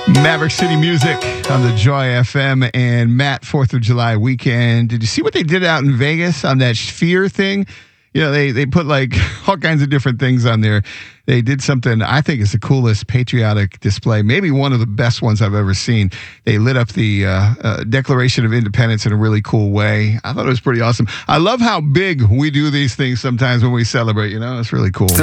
Maverick City Music on the Joy FM and Matt 4th of July weekend. Did you see what they did out in Vegas on that sphere thing? You know, they put like all kinds of different things on there. They did something I think is the coolest patriotic display, maybe one of the best ones I've ever seen. They lit up the Declaration of Independence in a really cool way. I thought it was pretty awesome. I love how big we do these things sometimes when we celebrate, you know, it's really cool.